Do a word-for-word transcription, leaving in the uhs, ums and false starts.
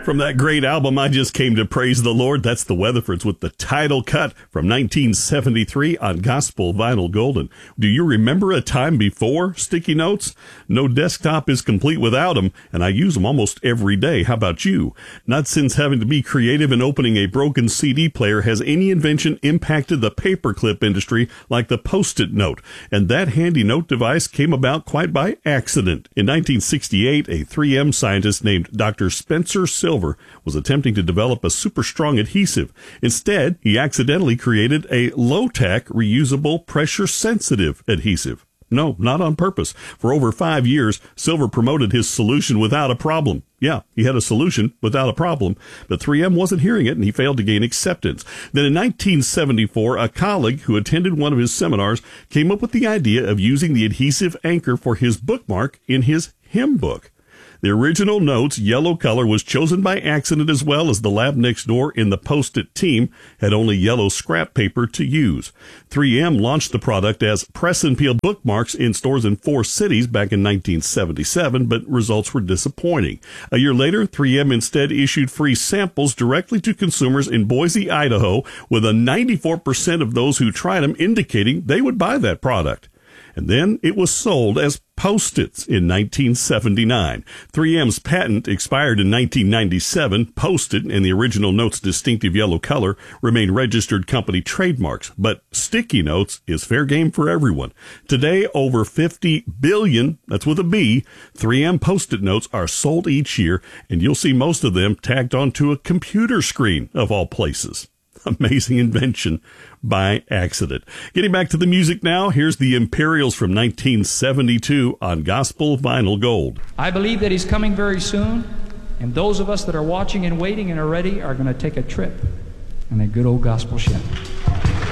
From that great album, I Just Came to Praise the Lord, that's the Weatherfords with the title cut from nineteen seventy-three on Gospel Vinyl Golden. Do you remember a time before sticky notes? No desktop is complete without them, and I use them almost every day. How about you? Not since having to be creative and opening a broken C D player has any invention impacted the paperclip industry like the Post-it note, and that handy note device came about quite by accident. In nineteen sixty-eight, a three M scientist named Doctor Spencer Silver was attempting to develop a super strong adhesive. Instead, he accidentally created a low-tack, reusable, pressure-sensitive adhesive. No, not on purpose. For over five years, Silver promoted his solution without a problem. Yeah, he had a solution without a problem, but three M wasn't hearing it, and he failed to gain acceptance. Then in nineteen seventy-four, a colleague who attended one of his seminars came up with the idea of using the adhesive anchor for his bookmark in his hymn book. The original note's yellow color was chosen by accident, as well as the lab next door in the Post-it team had only yellow scrap paper to use. three M launched the product as press and peel bookmarks in stores in four cities back in nineteen seventy-seven, but results were disappointing. A year later, three M instead issued free samples directly to consumers in Boise, Idaho, with a ninety-four percent of those who tried them indicating they would buy that product. And then it was sold as Post-its in nineteen seventy-nine. three M's patent expired in nineteen ninety-seven. Post-it and the original note's distinctive yellow color remain registered company trademarks, but sticky notes is fair game for everyone. Today, over fifty billion, that's with a B, three M Post-it notes are sold each year, and you'll see most of them tagged onto a computer screen of all places. Amazing invention by accident. Getting back to the music now, here's the Imperials from nineteen seventy-two on Gospel Vinyl Gold. I believe that he's coming very soon, and those of us that are watching and waiting and are ready are going to take a trip in a good old gospel ship.